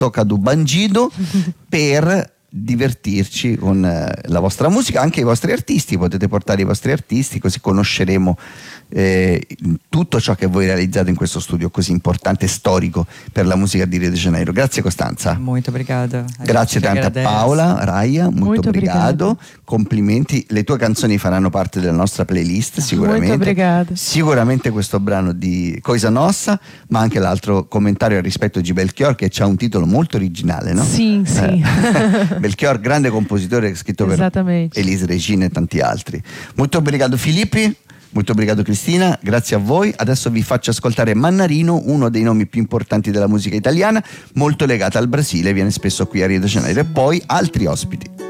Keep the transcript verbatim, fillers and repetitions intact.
Toca do Bandido per divertirci con eh, la vostra musica, anche i vostri artisti. Potete portare i vostri artisti, così conosceremo eh, tutto ciò che voi realizzate in questo studio così importante e storico per la musica di Rio de Janeiro. Grazie Costanza. Muito obrigada. Grazie tante a Paola, Raya, molto, Molto obrigado. obrigado. Complimenti, le tue canzoni faranno parte della nostra playlist sicuramente. Molto obrigada. Sicuramente questo brano di Coisa Nostra, ma anche l'altro commentario al rispetto di Belchior, che ha un titolo molto originale, no? Sim, sim. Eh, Belchior, grande compositore, scritto per Esattamente. Elise Regina e tanti altri. Molto obrigado Filippi, molto obrigado Cristina, grazie a voi. Adesso vi faccio ascoltare Mannarino, uno dei nomi più importanti della musica italiana, molto legata al Brasile, viene spesso qui a Rio de Janeiro, e poi altri ospiti.